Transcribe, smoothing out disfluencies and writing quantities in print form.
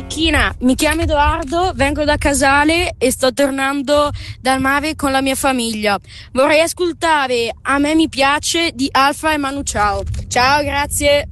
Kina, mi chiamo Edoardo, vengo da Casale e sto tornando dal mare con la mia famiglia. Vorrei ascoltare A me mi piace di Alfa e Manu Ciao. Ciao, grazie.